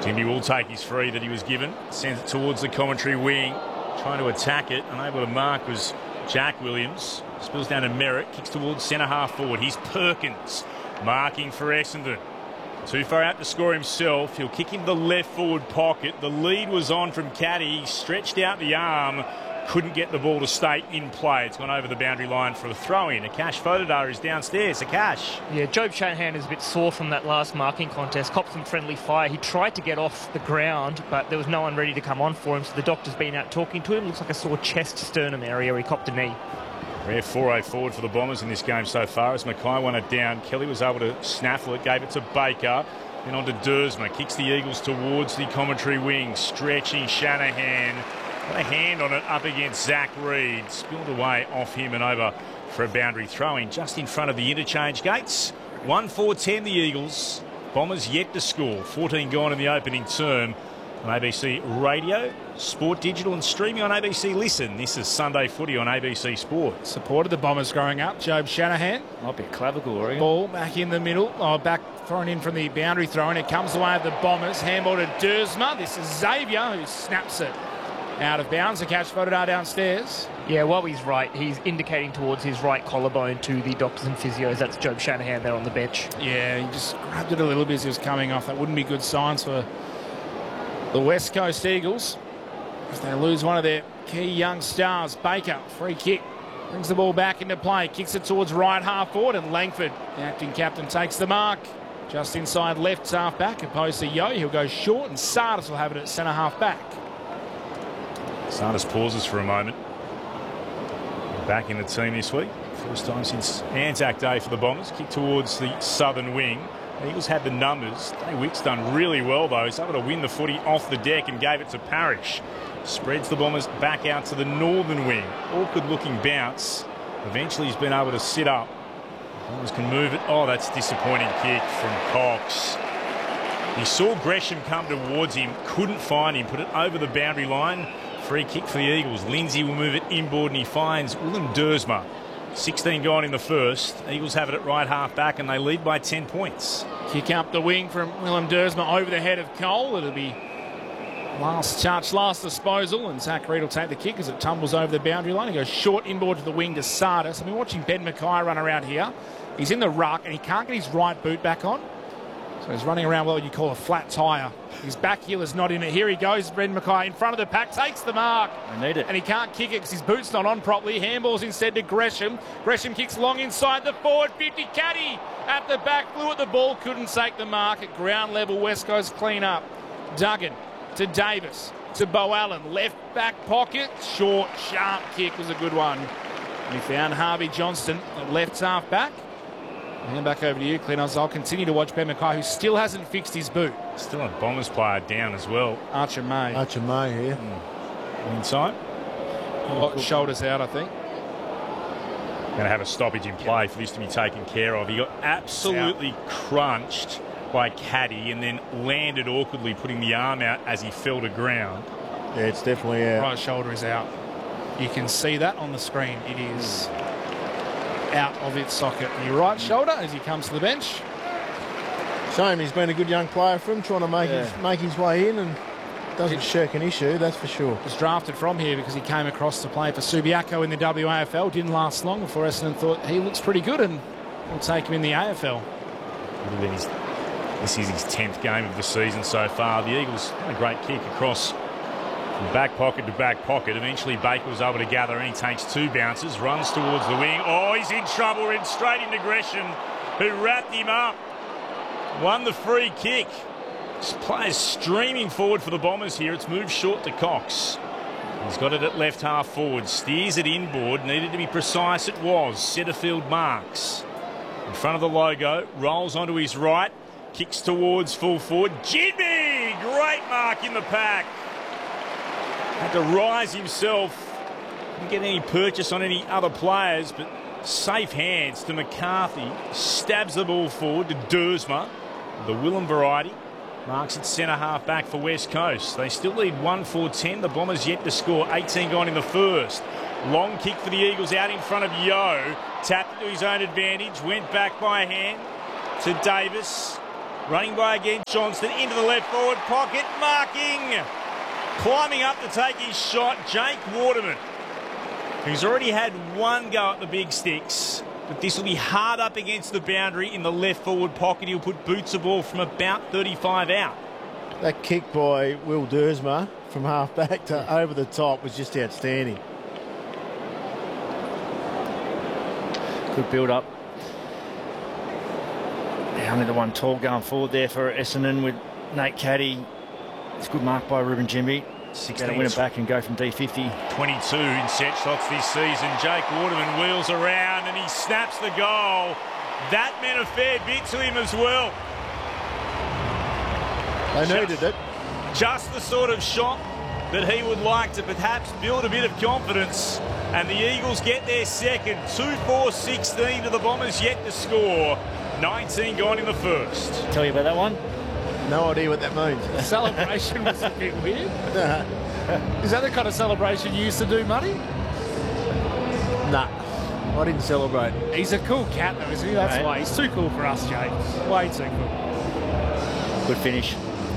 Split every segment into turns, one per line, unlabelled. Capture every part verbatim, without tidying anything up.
Timby will take his free that he was given, sends it towards the commentary wing, trying to attack it. Unable to mark was Jack Williams. Spills down to Merritt, kicks towards centre half forward. He's Perkins, marking for Essendon. Too far out to score himself. He'll kick in the left forward pocket. The lead was on from Caddy. He stretched out the arm. Couldn't get the ball to stay in play. It's gone over the boundary line for a throw-in. Akash Fodadar is downstairs. Akash.
Yeah, Jobe Shanahan is a bit sore from that last marking contest. Copped some friendly fire. He tried to get off the ground, but there was no one ready to come on for him, so the doctor's been out talking to him. Looks like a sore chest sternum area where he copped a knee.
Rare four oh forward for the Bombers in this game so far as Mackay won it down. Kelly was able to snaffle it, gave it to Baker. Then on to Dersma, kicks the Eagles towards the commentary wing, stretching Shanahan. Got a hand on it up against Zach Reid. Spilled away off him and over for a boundary throw-in just in front of the interchange gates. one four ten the Eagles. Bombers yet to score. fourteen gone in the opening term. On A B C Radio, Sport Digital and streaming on A B C Listen. This is Sunday Footy on A B C Sport.
Supported the Bombers growing up. Jobe Shanahan.
Might be a clavicle, Oregon.
Ball back in the middle. Oh, back thrown in from the boundary throw, and it comes away of the Bombers. Handball to Dersma. This is Xavier who snaps it out of bounds. Akash Fodadar downstairs.
Yeah, while he's right, he's indicating towards his right collarbone to the doctors and physios. That's Jobe Shanahan there on the bench.
Yeah, he just grabbed it a little bit as he was coming off. That wouldn't be good signs for the West Coast Eagles if they lose one of their key young stars. Baker, free kick, brings the ball back into play, kicks it towards right half forward, and Langford, the acting captain, takes the mark. Just inside left half back, opposed to Yo. He'll go short, and Sardis will have it at centre half back.
Sardis pauses for a moment. Back in the team this week. First time since Anzac Day for the Bombers. Kick towards the southern wing. The Eagles had the numbers. Dave Wick's done really well, though. He's able to win the footy off the deck and gave it to Parrish. Spreads the Bombers back out to the northern wing. Awkward looking bounce. Eventually he's been able to sit up. Bombers can move it. Oh, that's a disappointing kick from Cox. He saw Gresham come towards him, couldn't find him, put it over the boundary line. Free kick for the Eagles. Lindsay will move it inboard and he finds Willem Dersma. sixteen gone in the first. Eagles have it at right half back and they lead by ten points.
Kick up the wing from Willem Dersma over the head of Cole. It'll be last touch, last disposal, and Zach Reid will take the kick as it tumbles over the boundary line. He goes short inboard to the wing to Sardis. I've been watching Ben Mackay run around here. He's in the ruck and he can't get his right boot back on. So he's running around what you call a flat tyre. His back heel is not in it. Here he goes, Ben Mackay in front of the pack, takes the mark.
I need it.
And he can't kick it because his boot's not on properly. Handballs instead to Gresham. Gresham kicks long inside the forward fifty. Caddy at the back, flew at the ball, couldn't take the mark. At ground level, West Coast clean up. Duggan to Davis, to Bo Allen. Left back pocket, short, sharp kick was a good one. And he found Harvey Johnston at left half back. Hand back over to you, Clinos. I'll continue to watch Ben Mackay, who still hasn't fixed his boot.
Still a Bombers player down as well.
Archer May.
Archer May here.
Mm. Inside.
Oh, shoulders out, I think.
Going to have a stoppage in play for this to be taken care of. He got absolutely crunched by Caddy and then landed awkwardly, putting the arm out as he fell to ground.
Yeah, it's definitely out.
Right shoulder is out. You can see that on the screen. It is out of its socket. The right shoulder as he comes to the bench.
Shame he's been a good young player for him, trying to make,
Yeah.
his, make his way in and doesn't shirk an issue, that's for sure.
Was drafted from here because he came across to play for Subiaco in the W A F L. Didn't last long before Essendon thought he looks pretty good and we'll take him in the A F L.
His, this is his tenth game of the season so far. The Eagles had a great kick across from back pocket to back pocket. Eventually Baker was able to gather and he takes two bounces, runs towards the wing. Oh, he's in trouble, and straight into Gresham, who wrapped him up. Won the free kick. This player's streaming forward for the Bombers here. It's moved short to Cox. He's got it at left half forward. Steers it inboard. Needed to be precise. It was. Setterfield marks. In front of the logo. Rolls onto his right. Kicks towards full forward. Jimmy! Great mark in the pack. Had to rise himself. Didn't get any purchase on any other players, but safe hands to McCarthy. Stabs the ball forward to Dersma. The Willem variety. Marks at centre half back for West Coast. They still lead one four ten. The Bombers yet to score. eighteen gone in the first. Long kick for the Eagles out in front of Yo. Tapped to his own advantage. Went back by hand to Davis. Running by again, Johnston into the left forward pocket, marking. Climbing up to take his shot, Jake Waterman, who's already had one go at the big sticks. But this will be hard up against the boundary in the left forward pocket. He'll put boots of ball from about thirty-five out.
That kick by Will Dersma from half back to over the top was just outstanding.
Good build up. Yeah, only the one tall going forward there for Essendon with Nate Caddy. It's a good mark by Ruben Jimby. Got to win it back and go from D fifty.
twenty-two in set shots this season. Jake Waterman wheels around and he snaps the goal. That meant a fair bit to him as well.
They needed
just,
it.
Just the sort of shot that he would like to perhaps build a bit of confidence. And the Eagles get their second. two four sixteen to the Bombers yet to score. nineteen gone in the first.
Tell you about that one?
No idea what that means.
The celebration was a bit weird. Is that the kind of celebration you used to do, Muddy?
Nah, I didn't celebrate.
He's a cool cat, though, isn't he? That's
Right.
why. He's too cool for us, Jake. Way too cool.
Good finish.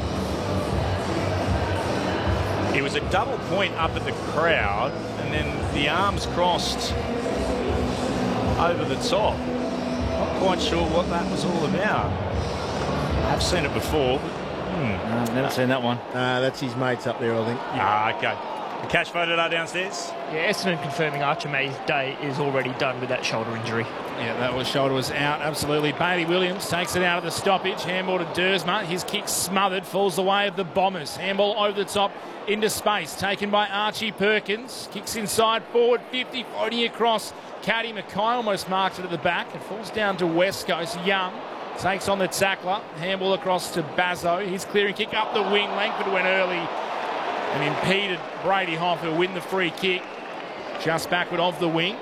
It was a double point up at the crowd, and then the arms crossed over the top. Not quite sure what that was all about. I've seen it before. Hmm.
No, I've never seen that one.
Nah, that's his mates up there, I think.
Ah, okay. The catch photo are downstairs.
Yeah, Essendon confirming Archer May's day is already done with that shoulder injury.
Yeah, that was shoulder was out, absolutely. Bailey Williams takes it out of the stoppage. Handball to Dersma. His kick smothered, falls the way of the Bombers. Handball over the top into space, taken by Archie Perkins. Kicks inside, forward fifty, floating across. Caddy Mackay almost marked it at the back. It falls down to West Coast. Young takes on the tackler. Handball across to Bazzo. His clearing kick up the wing. Langford went early and impeded Brady Hoffer to win the free kick. Just backward of the wing.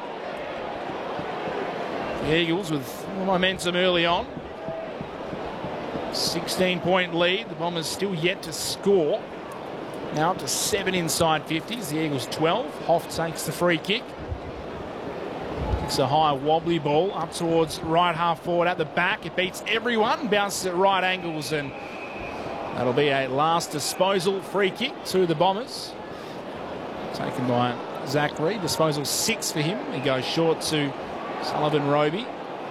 The Eagles with momentum early on. sixteen point lead. The Bombers still yet to score. Now up to seven inside fifties. The Eagles twelve. Hoff takes the free kick. It's a high wobbly ball up towards right half forward at the back. It beats everyone. Bounces at right angles, and that'll be a last disposal free kick to the Bombers. Taken by Zach Reed. Disposal six for him. He goes short to Sullivan Roby.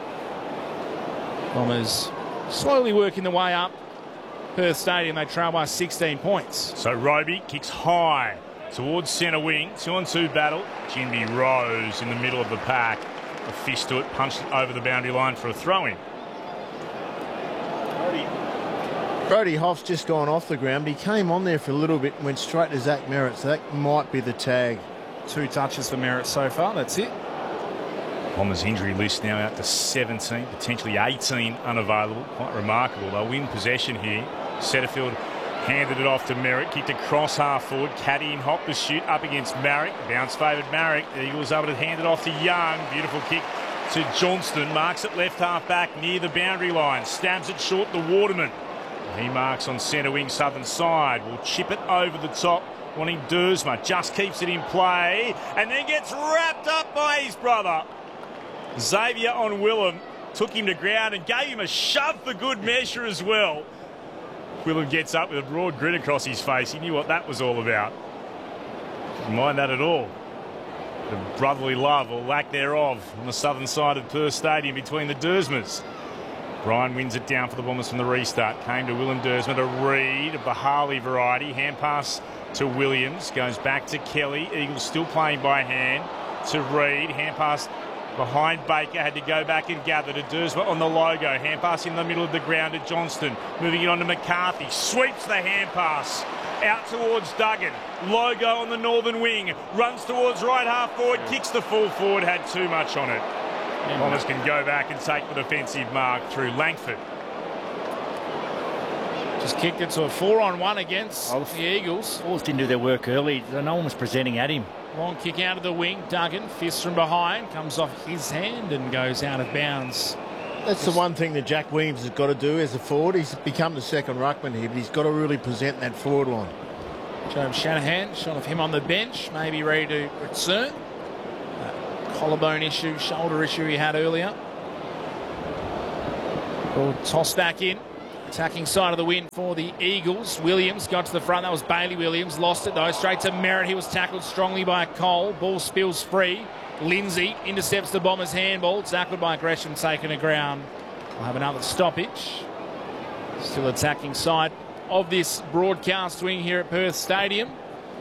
Bombers slowly working the way up. Perth Stadium, they trail by sixteen points.
So Roby kicks high towards centre wing. Two on two battle. Jinby Rose in the middle of the pack. A fist to it, punched it over the boundary line for a throw-in.
Brody Hoff's just gone off the ground, but he came on there for a little bit and went straight to Zach Merritt, so that might be the tag.
Two touches for Merritt so far, that's it.
Bombers injury list now out to seventeen, potentially eighteen unavailable. Quite remarkable. They'll win possession here. Setterfield handed it off to Merritt, kicked across half forward. Caddy and Hop to shoot up against Marrick. Bounce favoured Marrick. The Eagles able to hand it off to Young. Beautiful kick to Johnston. Marks it left half back near the boundary line. Stabs it short to Waterman. He marks on centre wing southern side. Will chip it over the top. Wanting Dersma. Just keeps it in play. And then gets wrapped up by his brother. Xavier on Willem. Took him to ground and gave him a shove for good measure as well. Willem gets up with a broad grin across his face. He knew what that was all about. Didn't mind that at all. The brotherly love or lack thereof on the southern side of Perth Stadium between the Dersmas. Bryan wins it down for the Bombers from the restart. Came to Willem Dersma to Reed of the Harley variety. Hand pass to Williams. Goes back to Kelly. Eagles still playing by hand to Reed. Hand pass behind Baker, had to go back and gather to Dersma on the logo. Hand pass in the middle of the ground to Johnston. Moving it on to McCarthy. Sweeps the hand pass out towards Duggan. Logo on the northern wing. Runs towards right half forward. Kicks the full forward. Had too much on it. Bombers can go back and take the defensive mark through Langford.
Just kicked it to a four on one against
Oh,
the Eagles.
Forwards didn't do their work early. No one was presenting at him.
Long kick out of the wing. Duggan, fist from behind, comes off his hand and goes out of bounds.
That's the one thing that Jack Williams has got to do as a forward. He's become the second ruckman here, but he's got to really present that forward line.
James Shanahan, shot of him on the bench, maybe ready to return. That collarbone issue, shoulder issue he had earlier. Ball tossed back in. Attacking side of the win for the Eagles. Williams got to the front. That was Bailey Williams. Lost it though. Straight to Merritt. He was tackled strongly by Cole. Ball spills free. Lindsay intercepts the Bombers' handball. Tackled by Gresham, taken to ground. We'll have another stoppage. Still attacking side of this broadcast wing here at Perth Stadium.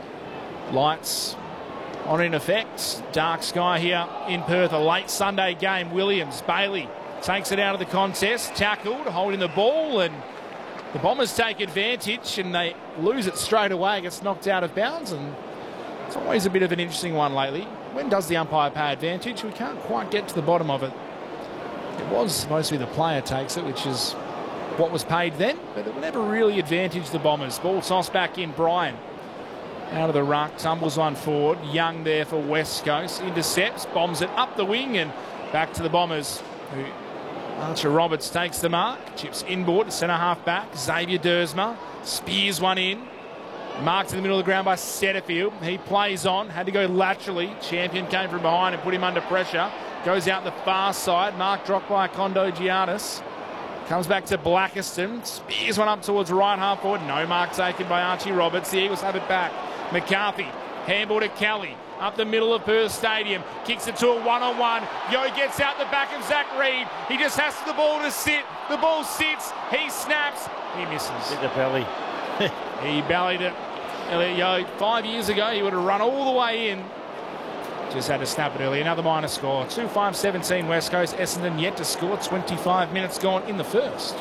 Lights on in effect. Dark sky here in Perth. A late Sunday game. Williams, Bailey takes it out of the contest. Tackled, holding the ball, and the Bombers take advantage and they lose it straight away. It gets knocked out of bounds, and it's always a bit of an interesting one lately. When does the umpire pay advantage? We can't quite get to the bottom of it. It was supposed to be the player takes it, which is what was paid then, but it will never really advantage the Bombers. Ball tossed back in. Bryan out of the ruck, tumbles one forward. Young there for West Coast. Intercepts, bombs it up the wing and back to the Bombers, who Archer Roberts takes the mark. Chips inboard to centre half back. Xavier Dersma spears one in. Marked in the middle of the ground by Setterfield. He plays on. Had to go laterally. Champion came from behind and put him under pressure. Goes out the far side. Mark dropped by Kondo Giannis. Comes back to Blackiston. Spears one up towards right half forward. No mark taken by Archie Roberts. The Eagles have it back. McCarthy. Handball to Kelly. Up the middle of Perth Stadium. Kicks it to a one-on-one. Yo gets out the back of Zach Reid. He just has the ball to sit. The ball sits. He snaps. He misses.
Hit the belly.
He bellied it. Elliot Yo, five years ago, he would have run all the way in. Just had to snap it early. Another minor score. two five seventeen West Coast. Essendon yet to score. twenty-five minutes gone in the first.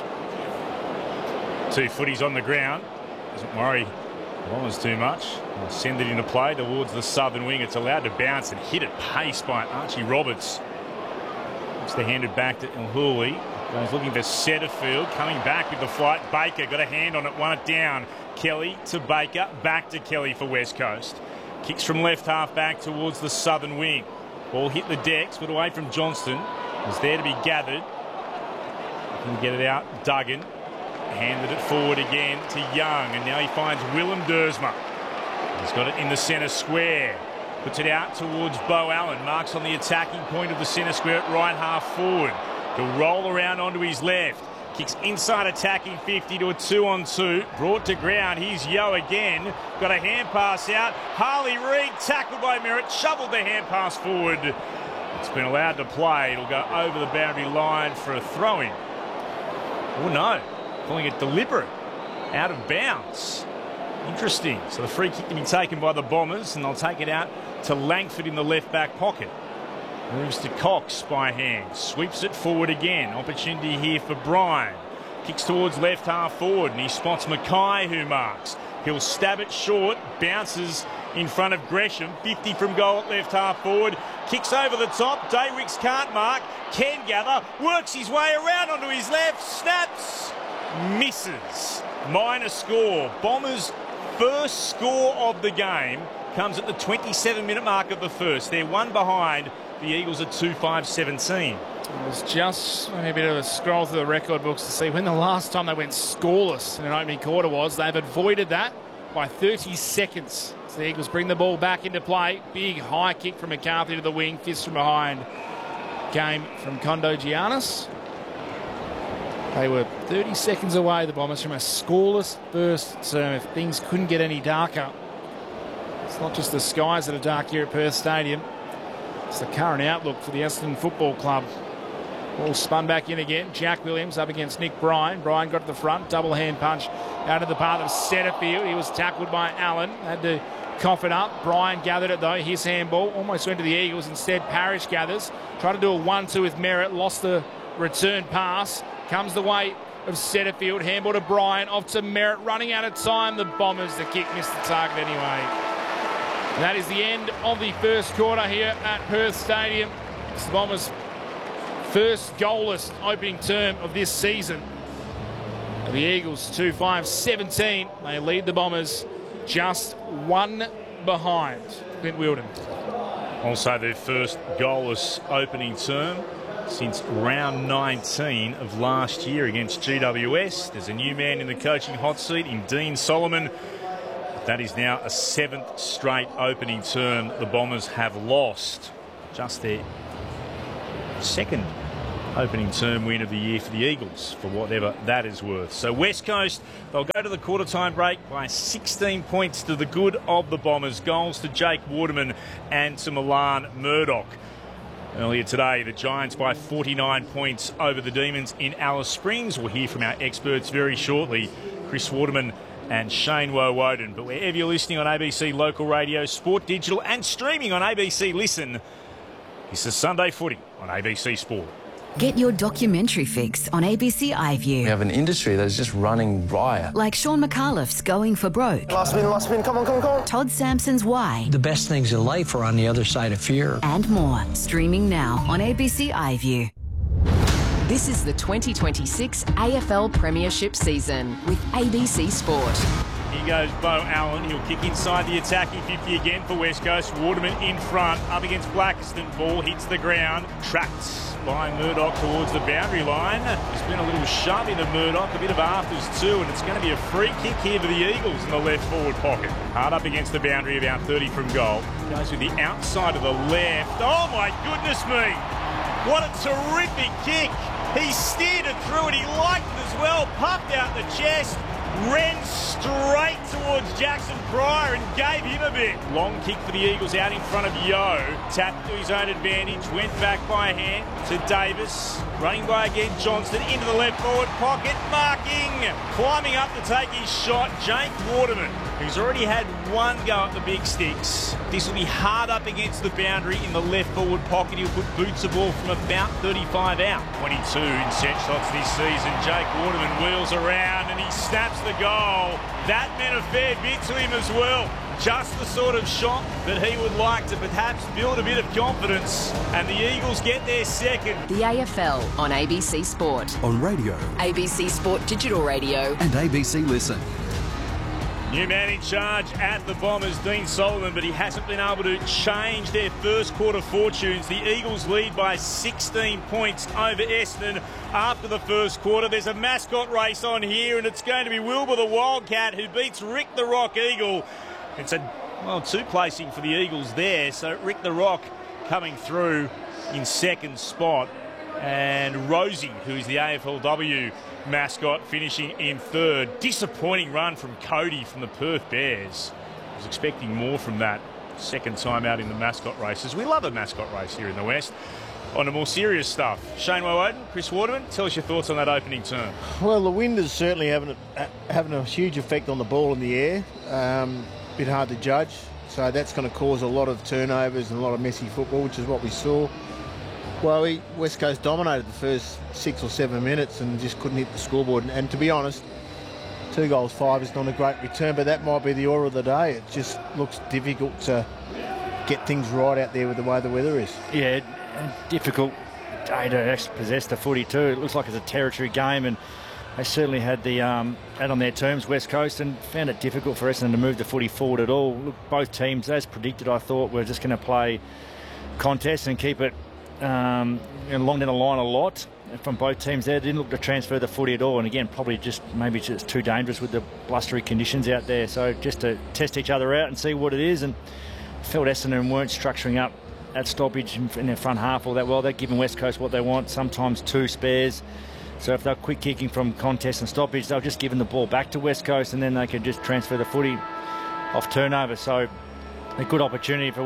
Two footies on the ground. Doesn't worry Bombers too much. They'll send it into play towards the southern wing. It's allowed to bounce and hit at pace by Archie Roberts. Looks to hand it back to Ilhuli. Goes looking for Setterfield. Coming back with the flight. Baker got a hand on it. Won it down. Kelly to Baker. Back to Kelly for West Coast. Kicks from left half back towards the southern wing. Ball hit the decks, but away from Johnston. Was there to be gathered. Can get it out. Duggan handed it forward again to Young, and now he finds Willem Dersma. He's got it in the centre square. Puts it out towards Bo Allen. Marks on the attacking point of the centre square at right half forward. He'll roll around onto his left. Kicks inside attacking fifty to a two on two. Brought to ground. Here's Yo again. Got a hand pass out. Harley Reid tackled by Merritt. Shoveled the hand pass forward. It's been allowed to play. It'll go over the boundary line for a throw-in. Oh no. Calling it deliberate. Out of bounds. Interesting. So the free kick can be taken by the Bombers, and they'll take it out to Langford in the left back pocket. Moves to Cox by hand. Sweeps it forward again. Opportunity here for Bryan. Kicks towards left half forward, and he spots Mackay, who marks. He'll stab it short. Bounces in front of Gresham. fifty from goal at left half forward. Kicks over the top. Daywicks can't mark. Can gather. Works his way around onto his left. Snaps. Misses. Minor score. Bombers' first score of the game comes at the twenty-seven minute mark of the first. They're one behind the Eagles at two five seventeen.
It was just maybe a bit of a scroll through the record books to see when the last time they went scoreless in an opening quarter was. They've avoided that by thirty seconds. So the Eagles bring the ball back into play. Big high kick from McCarthy to the wing. Fist from behind. Game from Kondo Giannis. They were thirty seconds away, the Bombers, from a scoreless first term. If things couldn't get any darker. It's not just the skies that are dark here at Perth Stadium. It's the current outlook for the Essendon Football Club. Ball spun back in again. Jack Williams up against Nick Bryan. Bryan got to the front. Double hand punch out of the path of Setterfield. He was tackled by Allen. Had to cough it up. Bryan gathered it though. His handball almost went to the Eagles. Instead, Parrish gathers. Tried to do a one two with Merritt. Lost the return pass. Comes the way of Setterfield. Handball to Bryan. Off to Merritt. Running out of time. The Bombers, the kick missed the target anyway. And that is the end of the first quarter here at Perth Stadium. It's the Bombers' first goalless opening term of this season. And the Eagles two five seventeen. They lead the Bombers just one behind. Clint Wheeldon.
Also their first goalless opening term since round nineteen of last year against G W S. There's a new man in the coaching hot seat in Dean Solomon. That is now a seventh straight opening term the Bombers have lost. Just their second Opening term win of the year for the Eagles, for whatever that is worth. So West Coast, they'll go to the quarter time break by sixteen points to the good of the Bombers. Goals to Jake Waterman and to Milan Murdoch. Earlier today, the Giants by forty-nine points over the Demons in Alice Springs. We'll hear from our experts very shortly, Chris Waterman and Shane Woewodin. But wherever you're listening on A B C Local Radio, Sport Digital and streaming on A B C Listen, this is Sunday Footy on A B C Sport.
Get your documentary fix on A B C iView.
We have an industry that's just running riot.
Like Sean McAuliffe's Going for Broke.
Last spin, last spin, come on, come on, come on.
Todd Sampson's Why.
The best things in life are on the other side of fear.
And more. Streaming now on A B C iView.
This is the twenty twenty-six A F L Premiership season with A B C Sport.
Here goes Bo Allen. He'll kick inside the attacking fifty again for West Coast. Waterman in front, up against Blackiston. Ball hits the ground. Trapped by Murdoch towards the boundary line. There's been a little shove into Murdoch, a bit of afters too, and it's going to be a free kick here for the Eagles in the left forward pocket. Hard up against the boundary, about thirty from goal. Goes with the outside of the left. Oh my goodness me! What a terrific kick! He steered it through and he liked it as well. Puffed out the chest. Ran straight towards Jackson Pryor and gave him a bit. Long kick for the Eagles out in front of Yo. Tapped to his own advantage. Went back by hand to Davis. Running by again Johnston into the left forward pocket. Marking. Climbing up to take his shot. Jake Waterman, who's already had one go at the big sticks. This will be hard up against the boundary in the left forward pocket. He'll put boots of ball from about thirty-five out. twenty-two in set shots this season. Jake Waterman wheels around and he snaps the goal. That meant a fair bit to him as well. Just the sort of shot that he would like to perhaps build a bit of confidence. And the Eagles get their second.
The A F L on A B C Sport.
On radio.
A B C Sport Digital Radio.
And A B C Listen.
New man in charge at the Bombers, Dean Solomon, but he hasn't been able to change their first quarter fortunes. The Eagles lead by sixteen points over Essendon after the first quarter. There's a mascot race on here, and it's going to be Wilbur the Wildcat who beats Rick the Rock Eagle. It's a, well, two placing for the Eagles there. So Rick the Rock coming through in second spot. And Rosie, who's the A F L W mascot, finishing in third. Disappointing run from Cody from the Perth Bears. I was expecting more from that second time out in the mascot races. We love a mascot race here in the West. On to more serious stuff. Shane Woewodin, Chris Waterman, tell us your thoughts on that opening term.
Well, the wind is certainly having a, having a huge effect on the ball in the air. Um, bit hard to judge. So that's going to cause a lot of turnovers and a lot of messy football, which is what we saw. Well, we, West Coast dominated the first six or seven minutes and just couldn't hit the scoreboard. And, and to be honest, two goals, five is not a great return, but that might be the order of the day. It just looks difficult to get things right out there with the way the weather is.
Yeah, difficult day to actually possess the footy too. It looks like it's a territory game, and they certainly had the um, had on their terms, West Coast, and found it difficult for Essendon to move the footy forward at all. Look, both teams, as predicted, I thought, were just going to play contests and keep it Um, along down the line a lot from both teams there. They didn't look to transfer the footy at all, and again probably just maybe just too dangerous with the blustery conditions out there, so just to test each other out and see what it is. And felt Essendon weren't structuring up at stoppage in their front half all that well. They're giving West Coast what they want, sometimes two spares, so if they're quick kicking from contest and stoppage, they're just giving the ball back to West Coast and then they could just transfer the footy off turnover. So a good opportunity for